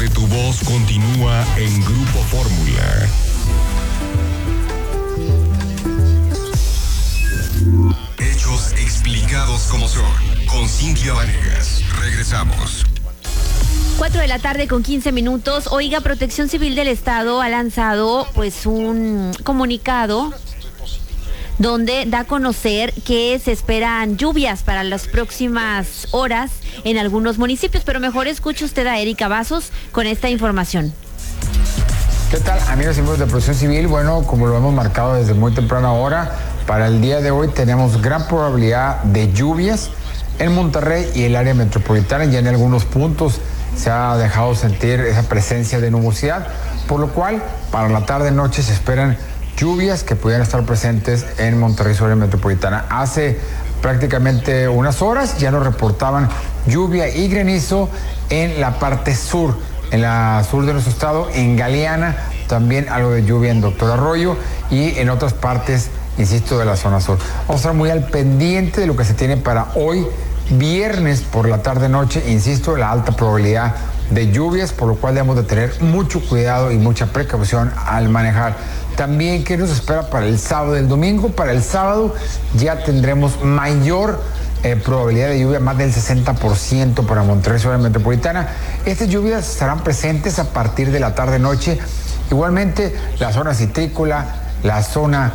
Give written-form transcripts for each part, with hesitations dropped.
de tu voz continúa en Grupo Fórmula. Hechos explicados como son, con Cintia Vanegas. Regresamos. 4 de la tarde con 15 minutos. Oiga, Protección Civil del Estado ha lanzado pues un comunicado donde da a conocer que se esperan lluvias para las próximas horas en algunos municipios, pero mejor escuche usted a Erika Vasos con esta información. ¿Qué tal, amigos y amigos de Protección Civil? Bueno, como lo hemos marcado desde muy temprana hora, para el día de hoy tenemos gran probabilidad de lluvias en Monterrey y el área metropolitana. Ya en algunos puntos se ha dejado sentir esa presencia de nubosidad, por lo cual para la tarde-noche se esperan lluvias que pudieran estar presentes en Monterrey y su área metropolitana. Hace prácticamente unas horas ya nos reportaban lluvia y granizo en la parte sur, en la sur de nuestro estado, en Galeana, también algo de lluvia en Doctor Arroyo y en otras partes, insisto, de la zona sur. Vamos a estar muy al pendiente de lo que se tiene para hoy, viernes por la tarde-noche, insisto, la alta probabilidad de lluvias, por lo cual debemos de tener mucho cuidado y mucha precaución al manejar. También, ¿qué nos espera para el sábado y el domingo? Para el sábado ya tendremos mayor probabilidad de lluvia, más del 60% para Monterrey, zona metropolitana. Estas lluvias estarán presentes a partir de la tarde-noche. Igualmente, la zona citrícola, la zona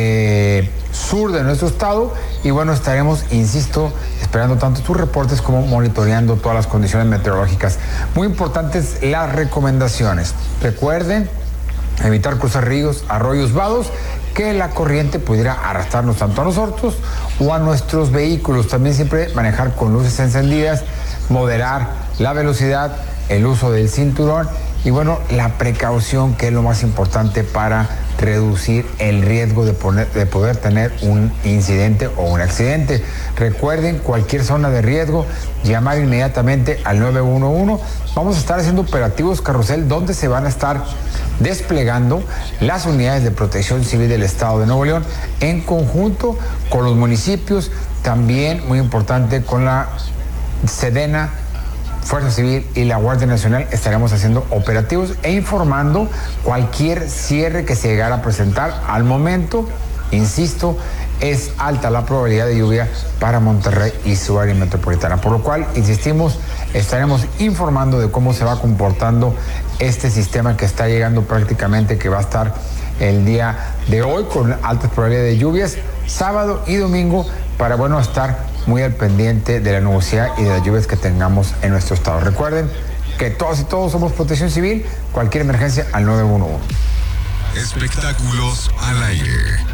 sur de nuestro estado, y bueno, estaremos, insisto, esperando tanto tus reportes como monitoreando todas las condiciones meteorológicas. Muy importantes las recomendaciones. Recuerden evitar cruzar ríos, arroyos, vados, que la corriente pudiera arrastrarnos tanto a nosotros o a nuestros vehículos. También siempre manejar con luces encendidas, moderar la velocidad, el uso del cinturón y bueno, la precaución, que es lo más importante para reducir el riesgo de poder tener un incidente o un accidente. Recuerden, cualquier zona de riesgo, llamar inmediatamente al 911. Vamos a estar haciendo operativos carrusel donde se van a estar desplegando las unidades de Protección Civil del Estado de Nuevo León en conjunto con los municipios, también muy importante con la Sedena, Fuerza Civil y la Guardia Nacional. Estaremos haciendo operativos e informando cualquier cierre que se llegara a presentar. Al momento, insisto, es alta la probabilidad de lluvia para Monterrey y su área metropolitana, por lo cual, insistimos, estaremos informando de cómo se va comportando este sistema que está llegando prácticamente, que va a estar el día de hoy con altas probabilidades de lluvias, sábado y domingo, para bueno, estar muy al pendiente de la nubosidad y de las lluvias que tengamos en nuestro estado. Recuerden que todos y todos somos Protección Civil, cualquier emergencia al 911. Espectáculos al aire.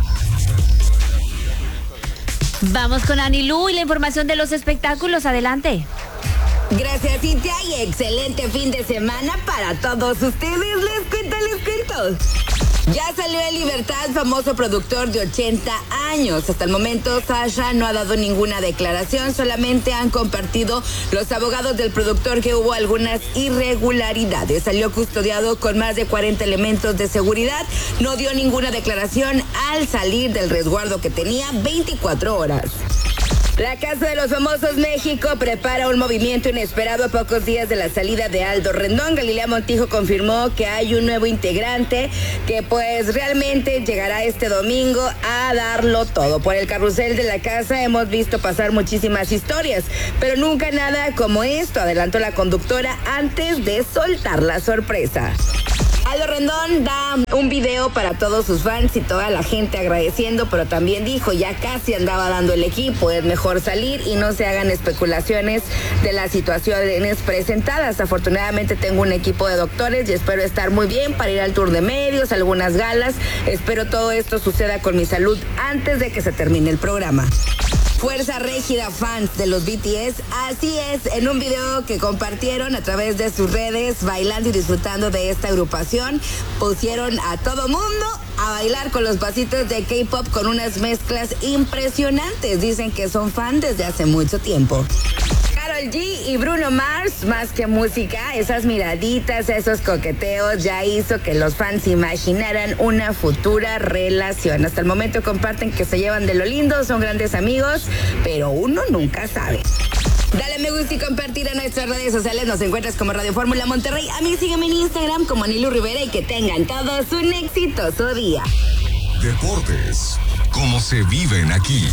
Vamos con Anilú y la información de los espectáculos. Adelante. Gracias, Cintia, y excelente fin de semana para todos ustedes. Les cuento. Ya salió en libertad famoso productor de 80 años. Hasta el momento, Sasha no ha dado ninguna declaración, solamente han compartido los abogados del productor que hubo algunas irregularidades. Salió custodiado con más de 40 elementos de seguridad. No dio ninguna declaración al salir del resguardo que tenía 24 horas. La Casa de los Famosos México prepara un movimiento inesperado a pocos días de la salida de Aldo Rendón. Galilea Montijo confirmó que hay un nuevo integrante que pues realmente llegará este domingo a darlo todo. Por el carrusel de la casa hemos visto pasar muchísimas historias, pero nunca nada como esto, adelantó la conductora antes de soltar la sorpresa. Aldo Rendón da un video para todos sus fans y toda la gente agradeciendo, pero también dijo, ya casi andaba dando el equipo, es mejor salir y no se hagan especulaciones de las situaciones presentadas. Afortunadamente tengo un equipo de doctores y espero estar muy bien para ir al tour de medios, algunas galas. Espero todo esto suceda con mi salud antes de que se termine el programa. Fuerza Régida, fans de los BTS, así es, en un video que compartieron a través de sus redes, bailando y disfrutando de esta agrupación, pusieron a todo mundo a bailar con los pasitos de K-pop con unas mezclas impresionantes. Dicen que son fan desde hace mucho tiempo. Karol G y Bruno Mars, más que música, esas miraditas, esos coqueteos ya hizo que los fans imaginaran una futura relación. Hasta el momento comparten que se llevan de lo lindo, son grandes amigos, pero uno nunca sabe. Dale me gusta y compartir a nuestras redes sociales. Nos encuentras como Radio Fórmula Monterrey. A mí sígueme en Instagram como Anilu Rivera y que tengan todos un exitoso día. Deportes, como se viven aquí.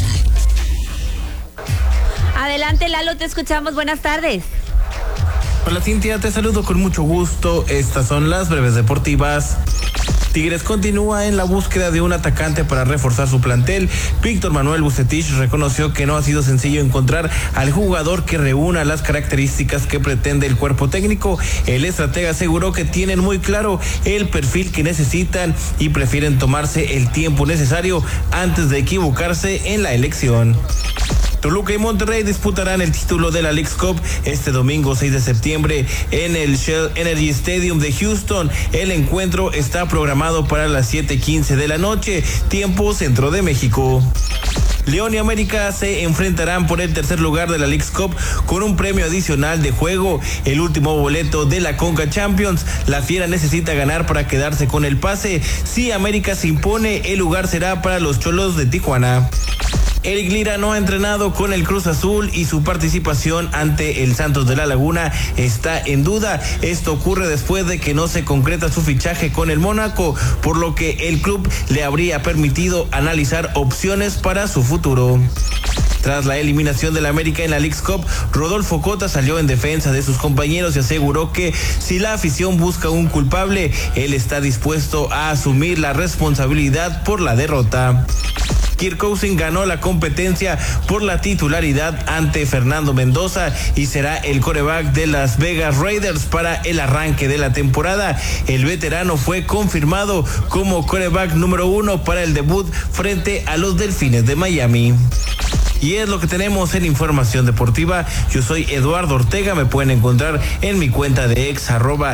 Adelante, Lalo, te escuchamos. Buenas tardes. Hola Cintia, te saludo con mucho gusto. Estas son las breves deportivas. Tigres continúa en la búsqueda de un atacante para reforzar su plantel. Víctor Manuel Vucetich reconoció que no ha sido sencillo encontrar al jugador que reúna las características que pretende el cuerpo técnico. El estratega aseguró que tienen muy claro el perfil que necesitan y prefieren tomarse el tiempo necesario antes de equivocarse en la elección. Toluca y Monterrey disputarán el título de la Leagues Cup este domingo 6 de septiembre en el Shell Energy Stadium de Houston. El encuentro está programado para las 7:15 de la noche, tiempo Centro de México. León y América se enfrentarán por el tercer lugar de la Leagues Cup con un premio adicional de juego, el último boleto de la Conca Champions. La Fiera necesita ganar para quedarse con el pase. Si América se impone, el lugar será para los Cholos de Tijuana. Eric Lira no ha entrenado con el Cruz Azul y su participación ante el Santos de la Laguna está en duda. Esto ocurre después de que no se concreta su fichaje con el Mónaco, por lo que el club le habría permitido analizar opciones para su futuro. Tras la eliminación del América en la Leagues Cup, Rodolfo Cota salió en defensa de sus compañeros y aseguró que si la afición busca un culpable, él está dispuesto a asumir la responsabilidad por la derrota. Kirk Cousins ganó la competencia por la titularidad ante Fernando Mendoza y será el quarterback de Las Vegas Raiders para el arranque de la temporada. El veterano fue confirmado como quarterback número 1 para el debut frente a los Delfines de Miami. Y es lo que tenemos en información deportiva. Yo soy Eduardo Ortega, me pueden encontrar en mi cuenta de ex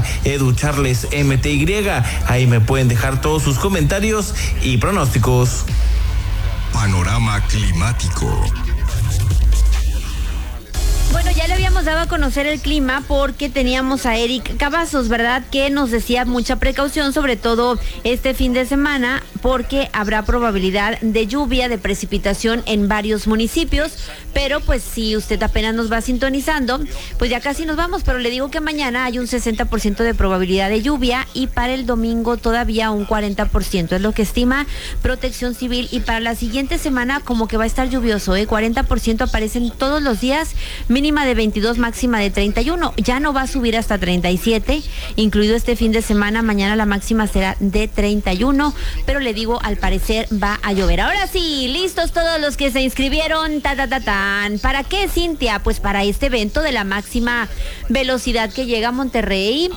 @educharlesmty. Ahí me pueden dejar todos sus comentarios y pronósticos. Panorama climático. Bueno, ya le habíamos dado a conocer el clima porque teníamos a Eric Cavazos, ¿verdad? Que nos decía mucha precaución, sobre todo este fin de semana, porque habrá probabilidad de lluvia, de precipitación en varios municipios. Pero pues si usted apenas nos va sintonizando, pues ya casi nos vamos. Pero le digo que mañana hay un 60% de probabilidad de lluvia y para el domingo todavía un 40%. Es lo que estima Protección Civil. Y para la siguiente semana como que va a estar lluvioso, 40% aparecen todos los días. Mínima de 22, máxima de 31. Ya no va a subir hasta 37, incluido este fin de semana. Mañana la máxima será de 31, pero le digo, al parecer va a llover. Ahora sí, listos todos los que se inscribieron. ¿Para qué, Cintia? Pues para este evento de la máxima velocidad que llega a Monterrey.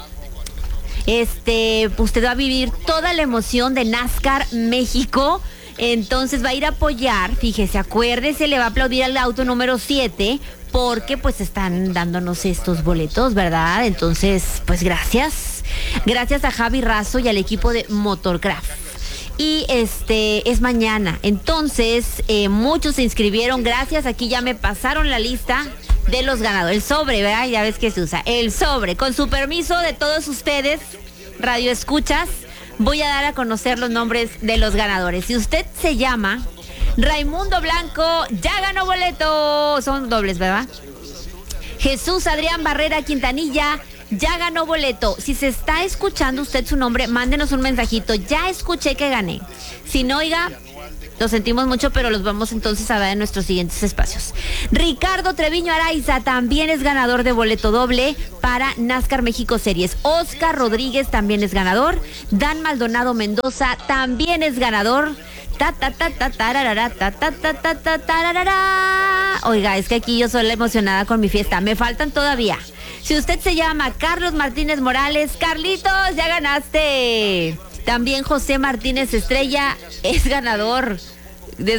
Usted va a vivir toda la emoción de NASCAR México. Entonces va a ir a apoyar, fíjese, acuérdese, le va a aplaudir al auto número 7, porque pues están dándonos estos boletos, ¿verdad? Entonces, pues gracias a Javi Razo y al equipo de Motorcraft. Y es mañana, entonces muchos se inscribieron, gracias, aquí ya me pasaron la lista de los ganadores, el sobre, ¿verdad? Ya ves que se usa, el sobre, con su permiso de todos ustedes, radio escuchas. Voy a dar a conocer los nombres de los ganadores. Si usted se llama Raimundo Blanco, ya ganó boleto. Son dobles, ¿verdad? Jesús Adrián Barrera Quintanilla, ya ganó boleto. Si se está escuchando usted su nombre, mándenos un mensajito. Ya escuché que gané. Si no, oiga, lo sentimos mucho, pero los vamos entonces a dar en nuestros siguientes espacios. Ricardo Treviño Araiza también es ganador de boleto doble para NASCAR México Series. Oscar Rodríguez también es ganador. Dan Maldonado Mendoza también es ganador. Oiga, es que aquí yo soy la emocionada con mi fiesta. Me faltan todavía. Si usted se llama Carlos Martínez Morales, Carlitos, ya ganaste. También José Martínez Estrella es ganador de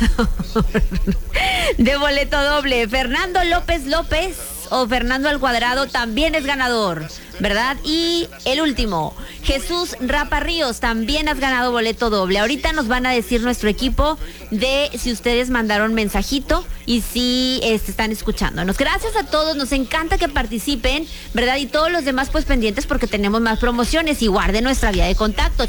boleto doble. Fernando López López o Fernando al Cuadrado también es ganador, ¿verdad? Y el último, Jesús Rapa Ríos, también has ganado boleto doble. Ahorita nos van a decir nuestro equipo de si ustedes mandaron mensajito y si están escuchándonos. Gracias a todos, nos encanta que participen, ¿verdad? Y todos los demás pues pendientes porque tenemos más promociones. Y guarden nuestra vía de contacto,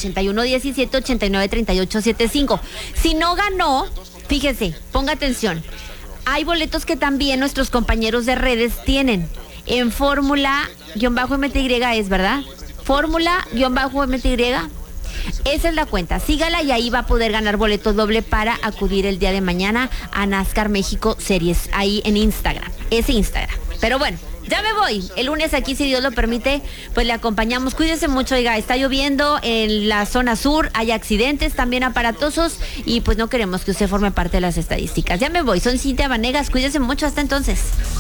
8117-893875. Si no ganó, fíjese, ponga atención. hay boletos que también nuestros compañeros de redes tienen. En Fórmula-MTY es, ¿verdad? Fórmula-MTY. Esa es la cuenta. Sígala y ahí va a poder ganar boleto doble para acudir el día de mañana a NASCAR México Series. Ahí en Instagram. Ese Instagram. Pero bueno, ya me voy. El lunes aquí, si Dios lo permite, pues le acompañamos. Cuídese mucho, oiga, está lloviendo en la zona sur, hay accidentes también aparatosos y pues no queremos que usted forme parte de las estadísticas. Ya me voy, soy Cintia Vanegas, cuídese mucho, hasta entonces.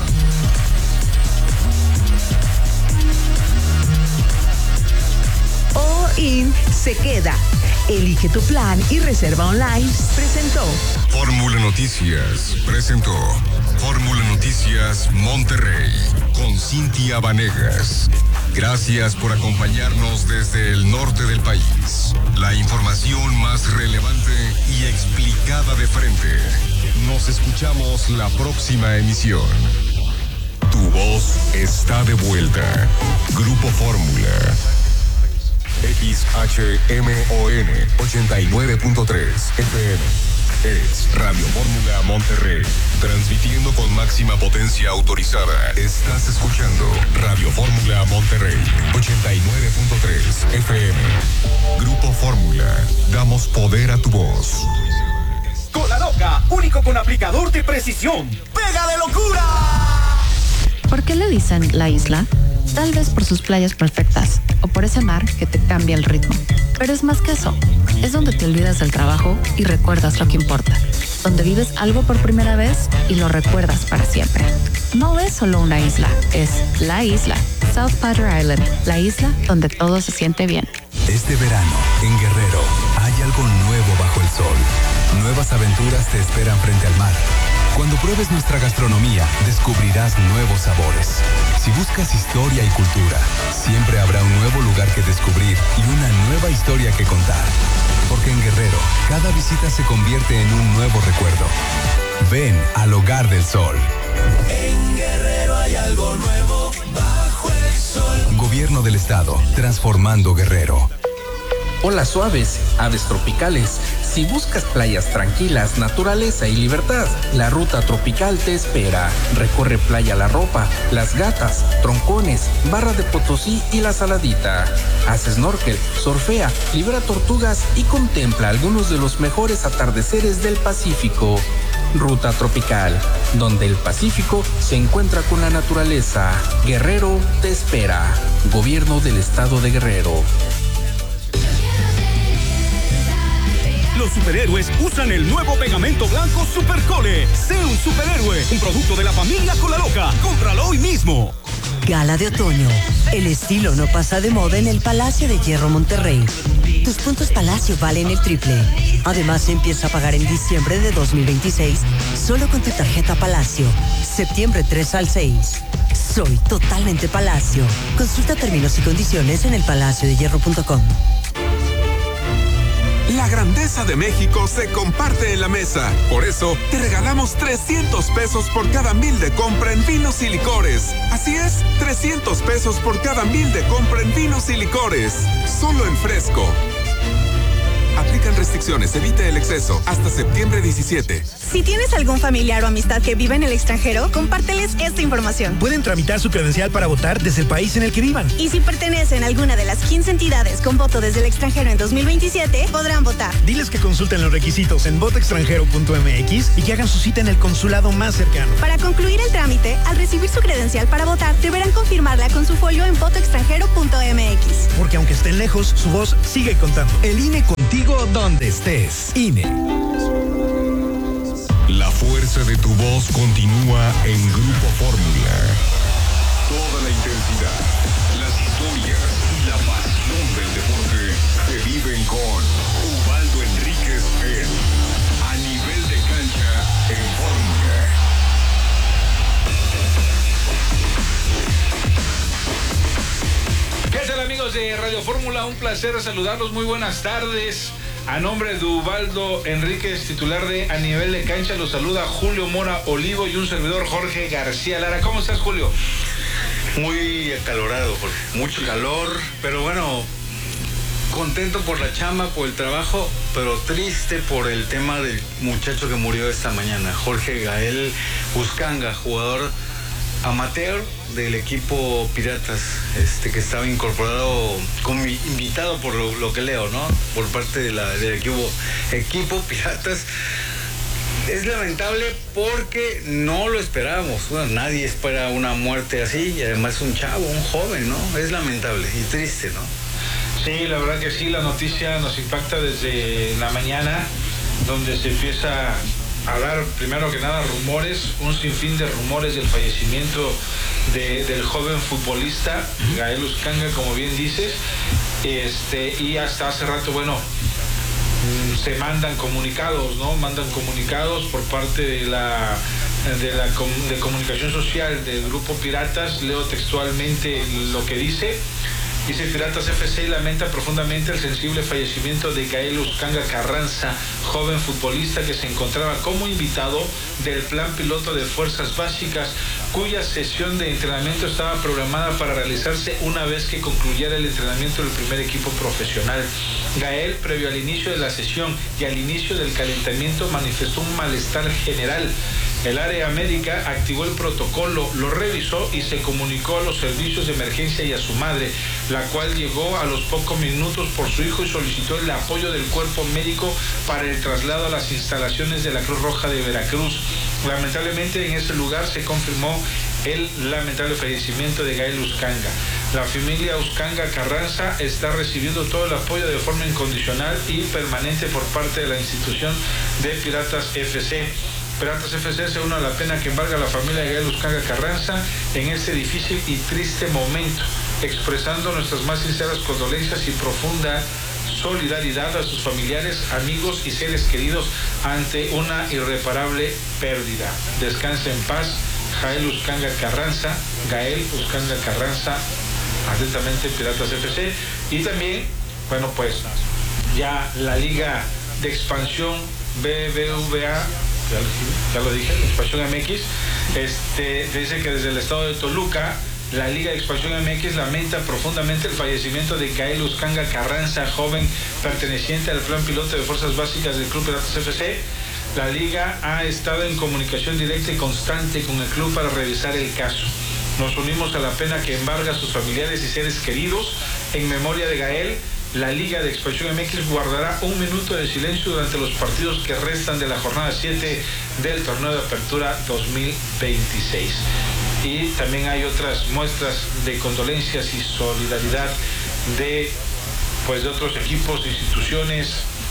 All In se queda. Elige tu plan y reserva online. Presentó Fórmula Noticias presentó Fórmula Noticias Monterrey con Cintia Vanegas. Gracias por acompañarnos desde el norte del país. La información más relevante y explicada de frente. Nos escuchamos la próxima emisión. Tu voz está de vuelta. Grupo Fórmula. XHMON 89.3 FM. Es Radio Fórmula Monterrey. Transmitiendo con máxima potencia autorizada. Estás escuchando Radio Fórmula Monterrey 89.3 FM. Grupo Fórmula. Damos poder a tu voz. Cola Loca, único con aplicador de precisión. ¡Pega de locura! ¿Por qué le dicen la isla? Tal vez por sus playas perfectas o por ese mar que te cambia el ritmo. Pero es más que eso. Es donde te olvidas del trabajo y recuerdas lo que importa. Donde vives algo por primera vez y lo recuerdas para siempre. No es solo una isla, es la isla. South Padre Island, la isla donde todo se siente bien. Este verano, en Guerrero, hay algo nuevo bajo el sol. Nuevas aventuras te esperan frente al mar. Cuando pruebes nuestra gastronomía, descubrirás nuevos sabores. Si buscas historia y cultura, siempre habrá un nuevo lugar que descubrir y una nueva historia que contar. Porque en Guerrero, cada visita se convierte en un nuevo recuerdo. Ven al Hogar del Sol. En Guerrero hay algo nuevo bajo el sol. Gobierno del Estado, transformando Guerrero. Olas suaves, aves tropicales. Si buscas playas tranquilas, naturaleza y libertad, la ruta tropical te espera. Recorre Playa La Ropa, Las Gatas, Troncones, Barra de Potosí y La Saladita. Haz snorkel, surfea, libera tortugas y contempla algunos de los mejores atardeceres del Pacífico. Ruta tropical, donde el Pacífico se encuentra con la naturaleza. Guerrero te espera. Gobierno del Estado de Guerrero. Los superhéroes usan el nuevo pegamento blanco Supercole. Sé un superhéroe, un producto de la familia Cola Loca. Cómpralo hoy mismo. Gala de otoño. El estilo no pasa de moda en el Palacio de Hierro Monterrey. Tus puntos Palacio valen el triple. Además, empieza a pagar en diciembre de 2026 solo con tu tarjeta Palacio. Septiembre 3 al 6. Soy totalmente Palacio. Consulta términos y condiciones en elpalaciodehierro.com. La grandeza de México se comparte en la mesa. Por eso, te regalamos 300 pesos por cada 1,000 de compra en vinos y licores. Así es, 300 pesos por cada 1,000 de compra en vinos y licores. Solo en Fresco. Aplican restricciones, evite el exceso. Hasta septiembre 17. Si tienes algún familiar o amistad que vive en el extranjero, compárteles esta información. Pueden tramitar su credencial para votar desde el país en el que vivan. Y si pertenecen a alguna de las 15 entidades con voto desde el extranjero en 2027, podrán votar. Diles que consulten los requisitos en votoextranjero.mx y que hagan su cita en el consulado más cercano. Para concluir el trámite, al recibir su credencial para votar, deberán confirmarla con su folio en votoextranjero.mx. Porque aunque estén lejos, su voz sigue contando. El INE contigo donde estés. INE. La fuerza de tu voz continúa en Grupo Fórmula. Toda la intensidad, las historias y la pasión del deporte se viven con Ubaldo Enríquez en A Nivel de Cancha en Fórmula. ¿Qué tal, amigos de Radio Fórmula? Un placer saludarlos, muy buenas tardes. A nombre de Ubaldo Enríquez, titular de A Nivel de Cancha, los saluda Julio Mora Olivo y un servidor Jorge García Lara. ¿Cómo estás, Julio? Muy acalorado, Jorge. Mucho calor, pero bueno, contento por la chamba, por el trabajo, pero triste por el tema del muchacho que murió esta mañana, Jorge Gael Uscanga, jugador amateur del equipo Piratas, que estaba incorporado como invitado por lo que leo, ¿no? Por parte del equipo Piratas. Es lamentable porque no lo esperábamos. Bueno, nadie espera una muerte así, y además un chavo, un joven, ¿no? Es lamentable y triste, ¿no? Sí, la verdad que sí, la noticia nos impacta desde la mañana, donde se empieza a dar, primero que nada, rumores, un sinfín de rumores del fallecimiento del joven futbolista Gael Uscanga, como bien dices, y hasta hace rato, bueno, se mandan comunicados, ¿no? Mandan comunicados por parte de comunicación social del grupo Piratas. Leo textualmente lo que dice. Dice: Piratas FC lamenta profundamente el sensible fallecimiento de Gael Uscanga Carranza, joven futbolista que se encontraba como invitado del plan piloto de Fuerzas Básicas, cuya sesión de entrenamiento estaba programada para realizarse una vez que concluyera el entrenamiento del primer equipo profesional. Gael, previo al inicio de la sesión y al inicio del calentamiento, manifestó un malestar general. El área médica activó el protocolo, lo revisó y se comunicó a los servicios de emergencia y a su madre, la cual llegó a los pocos minutos por su hijo y solicitó el apoyo del cuerpo médico para el traslado a las instalaciones de la Cruz Roja de Veracruz. Lamentablemente, en ese lugar se confirmó el lamentable fallecimiento de Gael Uscanga. La familia Uscanga Carranza está recibiendo todo el apoyo de forma incondicional y permanente por parte de la institución de Piratas FC. Piratas FC se une a la pena que embarga a la familia de Gael Uscanga Carranza en este difícil y triste momento, expresando nuestras más sinceras condolencias y profunda solidaridad a sus familiares, amigos y seres queridos ante una irreparable pérdida. Descanse en paz, Gael Uscanga Carranza, atentamente Piratas FC. Y también, bueno, pues ya la Liga de Expansión BBVA, ya lo dije, Expansión MX, dice que desde el estado de Toluca, la Liga de Expansión MX lamenta profundamente el fallecimiento de Gael Uscanga Carranza, joven perteneciente al plan piloto de Fuerzas Básicas del Club Piratas FC. La Liga ha estado en comunicación directa y constante con el club para revisar el caso. Nos unimos a la pena que embarga a sus familiares y seres queridos. En memoria de Gael, la Liga de Expansión MX guardará un minuto de silencio durante los partidos que restan de la jornada 7 del torneo de apertura 2026. Y también hay otras muestras de condolencias y solidaridad de otros equipos, instituciones,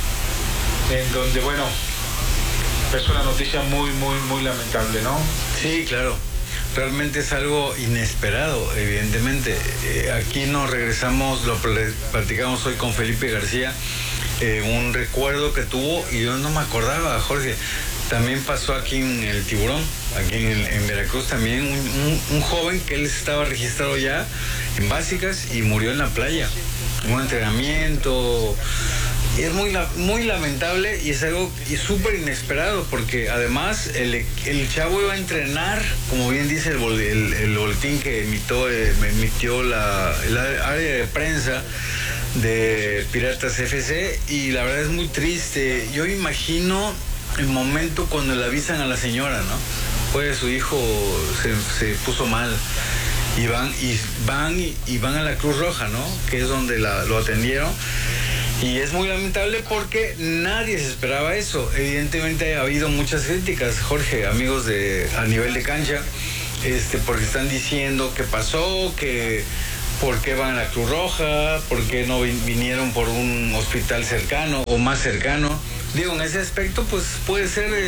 en donde, bueno, es una noticia muy, muy, muy lamentable, ¿no? Sí, claro. Realmente es algo inesperado, evidentemente. Aquí nos regresamos, lo platicamos hoy con Felipe García, un recuerdo que tuvo, y yo no me acordaba, Jorge. También pasó aquí en el Tiburón, aquí en Veracruz también, un joven que él estaba registrado ya en básicas y murió en la playa, en un entrenamiento. Y es muy lamentable y es algo súper inesperado, porque además el chavo iba a entrenar, como bien dice el boletín que emitió el área de prensa de Piratas FC, y la verdad es muy triste. Yo imagino el momento cuando le avisan a la señora, ¿no? Pues su hijo se puso mal. Y van a la Cruz Roja, ¿no? Que es donde lo atendieron. Y es muy lamentable porque nadie se esperaba eso. Evidentemente ha habido muchas críticas, Jorge, amigos a nivel de cancha, porque están diciendo qué pasó, que por qué van a la Cruz Roja, por qué no vinieron por un hospital cercano o más cercano. Digo, en ese aspecto, pues puede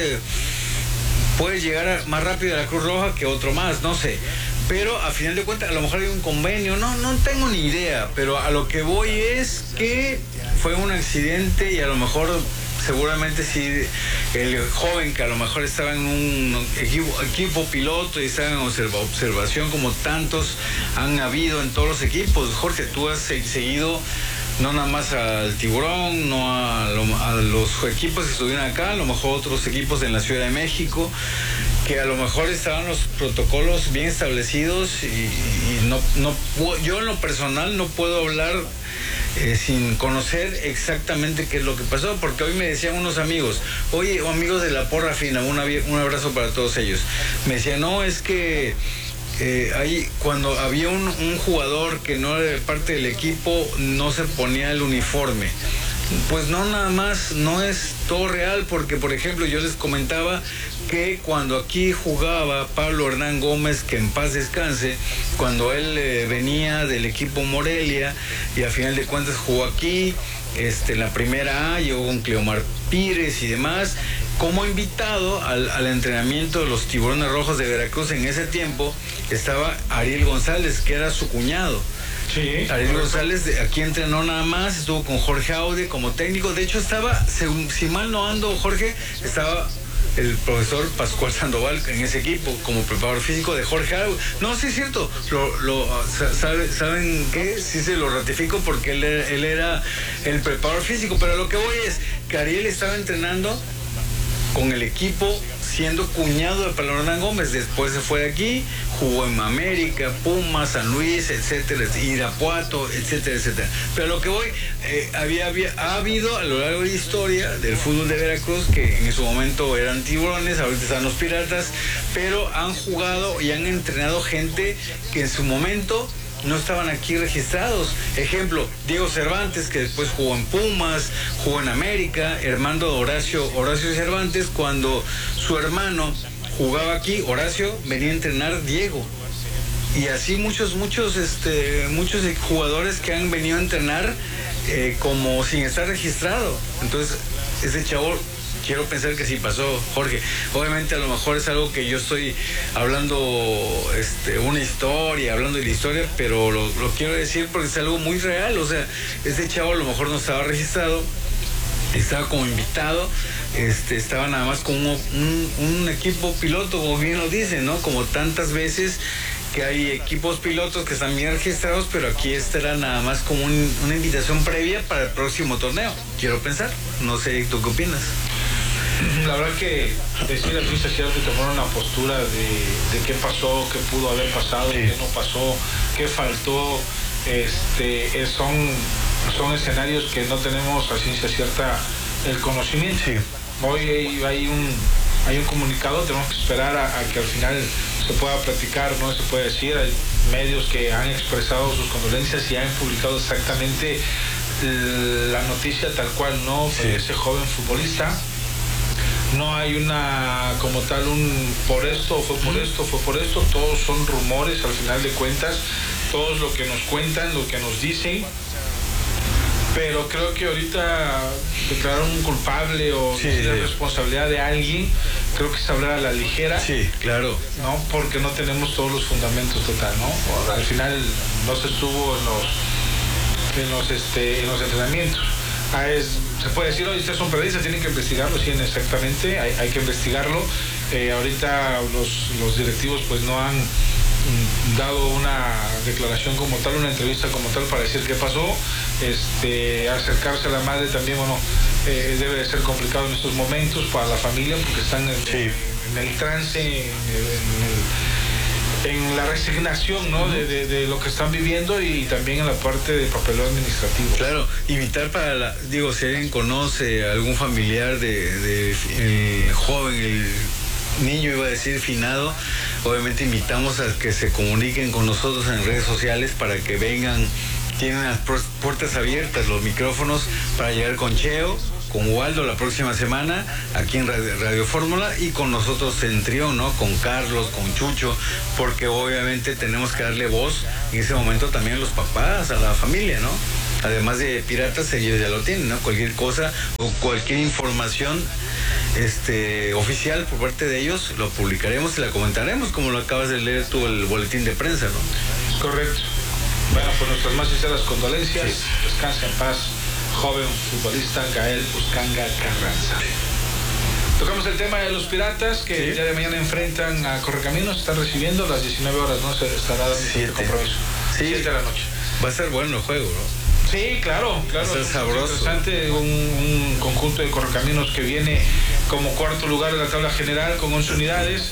llegar más rápido a la Cruz Roja que otro más, no sé. Pero a final de cuentas, a lo mejor hay un convenio, no tengo ni idea, pero a lo que voy es que fue un accidente y a lo mejor, seguramente sí, el joven que a lo mejor estaba en un equipo piloto y estaba en observación, como tantos han habido en todos los equipos. Jorge, tú has seguido no nada más al Tiburón, no a los equipos que estuvieron acá, a lo mejor otros equipos en la Ciudad de México, que a lo mejor estaban los protocolos bien establecidos y yo en lo personal no puedo hablar sin conocer exactamente qué es lo que pasó, porque hoy me decían unos amigos, oye, o amigos de la Porra Fina, un abrazo para todos ellos, me decían, no, es que ahí cuando había un jugador que no era parte del equipo, no se ponía el uniforme. Pues no, nada más, no es todo real, porque por ejemplo yo les comentaba que cuando aquí jugaba Pablo Hernán Gómez, que en paz descanse, cuando él venía del equipo Morelia y a final de cuentas jugó aquí, en la primera A, llegó con Cleomar Pires y demás, como invitado al entrenamiento de los Tiburones Rojos de Veracruz en ese tiempo, estaba Ariel González, que era su cuñado. Sí, Ariel González aquí entrenó nada más, estuvo con Jorge Aude como técnico, de hecho estaba, si mal no ando Jorge, estaba el profesor Pascual Sandoval en ese equipo como preparador físico de Jorge Aude. No, sí es cierto, ¿saben qué? Sí se lo ratifico porque él era el preparador físico, pero lo que voy es que Ariel estaba entrenando con el equipo siendo cuñado de Pablo Hernán Gómez. Después se fue de aquí, jugó en América, Pumas, San Luis, etcétera, Irapuato, etcétera, etcétera. Pero lo que voy, ha habido a lo largo de la historia del fútbol de Veracruz, que en su momento eran Tiburones, ahorita están los Piratas, pero han jugado y han entrenado gente que en su momento no estaban aquí registrados. Ejemplo, Diego Cervantes, que después jugó en Pumas, jugó en América, Armando Horacio Cervantes, cuando su hermano jugaba aquí, Horacio venía a entrenar Diego. Y así muchos jugadores que han venido a entrenar como sin estar registrado. Entonces, ese chavo, quiero pensar que sí pasó, Jorge. Obviamente a lo mejor es algo que yo estoy hablando una historia, hablando de la historia, pero lo quiero decir porque es algo muy real. O sea, este chavo a lo mejor no estaba registrado, estaba como invitado, estaba nada más con un equipo piloto, como bien lo dicen, ¿no? Como tantas veces que hay equipos pilotos que están bien registrados, pero aquí era nada más como una invitación previa para el próximo torneo. Quiero pensar, no sé, ¿tú qué opinas? La verdad que decir la ciencia cierta y tomar una postura de qué pasó, qué pudo haber pasado, qué no pasó, qué faltó, son escenarios que no tenemos a ciencia cierta el conocimiento. Sí. Hoy hay un comunicado, tenemos que esperar a que al final se pueda platicar, no se puede decir. Hay medios que han expresado sus condolencias y han publicado exactamente la noticia tal cual, ¿no? Sí. Ese joven futbolista. No hay una como tal por esto, fue por esto, todos son rumores al final de cuentas, todos lo que nos cuentan, lo que nos dicen, pero creo que ahorita declarar un culpable o la responsabilidad de alguien, creo que es hablar a la ligera. Sí, claro. ¿No? Porque no tenemos todos los fundamentos total, ¿no? Al final no se estuvo en los entrenamientos. Se puede decir, oye, ustedes son periodistas, tienen que investigarlo, sí, exactamente, hay que investigarlo. Ahorita los directivos pues no han dado una declaración como tal, una entrevista como tal para decir qué pasó. Acercarse a la madre también, debe de ser complicado en estos momentos para la familia porque están en el trance, en la resignación, ¿no? de lo que están viviendo y también en la parte de papeleo administrativo. Claro, invitar si alguien conoce a algún familiar de el joven, el niño iba a decir finado, obviamente invitamos a que se comuniquen con nosotros en redes sociales para que vengan. Tienen las puertas abiertas, los micrófonos para llegar con Cheo, con Waldo la próxima semana aquí en Radio Fórmula y con nosotros en trío, ¿no? Con Carlos, con Chucho, porque obviamente tenemos que darle voz en ese momento también a los papás, a la familia, ¿no? Además de Piratas, ellos ya lo tienen, ¿no? Cualquier cosa o cualquier información oficial por parte de ellos lo publicaremos y la comentaremos, como lo acabas de leer tú el boletín de prensa, ¿no? Correcto. Bueno, pues nuestras más sinceras condolencias. Sí. Descansa en paz, joven futbolista Gael Uscanga Carranza. Tocamos el tema de los Piratas que el día de mañana enfrentan a Correcaminos, están recibiendo a las 19 horas, ¿no? Se estará dando este compromiso. 7 de la noche. Va a ser bueno el juego, ¿no? Sí, claro. Va a ser sabroso. Interesante, un conjunto de Correcaminos que viene como cuarto lugar de la tabla general con 11 unidades.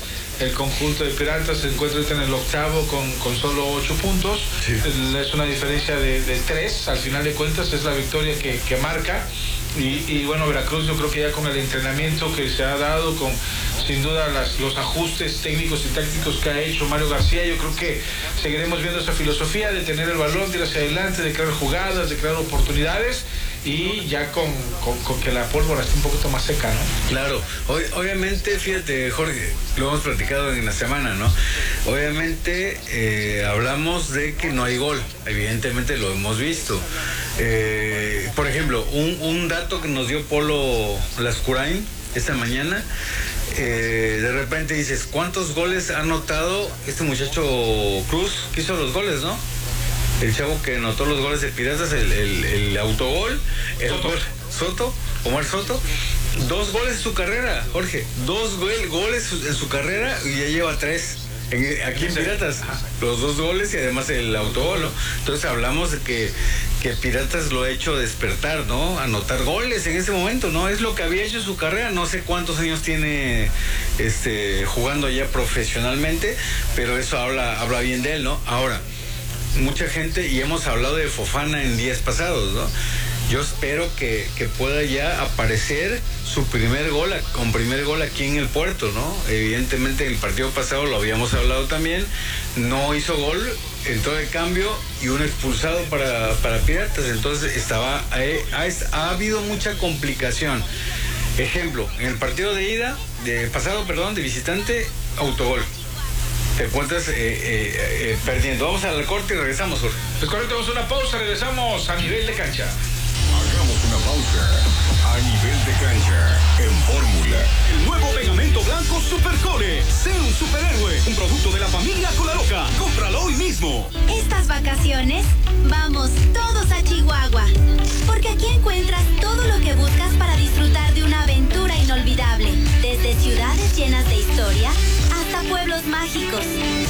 El conjunto de Piratas se encuentra ahorita en el octavo con solo 8 puntos. Sí. Es una diferencia de 3. Al final de cuentas es la victoria que marca. Y bueno, Veracruz, yo creo que ya con el entrenamiento que se ha dado, con sin duda los ajustes técnicos y tácticos que ha hecho Mario García, yo creo que seguiremos viendo esa filosofía de tener el balón, de ir hacia adelante, de crear jugadas, de crear oportunidades, y ya con que la pólvora esté un poquito más seca, ¿no? Claro, obviamente, fíjate, Jorge, lo hemos platicado en la semana, ¿no? Obviamente hablamos de que no hay gol, evidentemente lo hemos visto. Por ejemplo, un dato que nos dio Polo Lascurain esta mañana, de repente dices, ¿cuántos goles ha anotado este muchacho Cruz que hizo los goles, no? El chavo que anotó los goles de Piratas, el autogol, Omar Soto, 2 goles en su carrera, Jorge, 2 goles en su carrera y ya lleva 3. Aquí en Piratas, los 2 goles y además el autogol, ¿no? Entonces hablamos de que Piratas lo ha hecho despertar, ¿no? Anotar goles en ese momento, ¿no? Es lo que había hecho en su carrera, no sé cuántos años tiene jugando ya profesionalmente, pero eso habla bien de él, ¿no? Ahora, mucha gente, y hemos hablado de Fofana en días pasados, ¿no? Yo espero que pueda ya aparecer su primer gol aquí en el Puerto, ¿no? Evidentemente en el partido pasado lo habíamos hablado también, no hizo gol, entró de cambio y un expulsado para Piratas, entonces ha habido mucha complicación. Ejemplo, en el partido de visitante, autogol. Te encuentras perdiendo. Vamos al corte y regresamos, Jorge. Es correcto, vamos a una pausa, regresamos a Nivel de Cancha. Hagamos una pausa. A Nivel de Cancha, en Fórmula. El nuevo pegamento blanco Supercore. Sé un superhéroe. Un producto de la familia Colaloca. Cómpralo hoy mismo. Estas vacaciones, vamos todos a Chihuahua. Porque aquí encuentras todo lo que buscas para disfrutar de una aventura inolvidable. Desde ciudades llenas de historia hasta pueblos mágicos,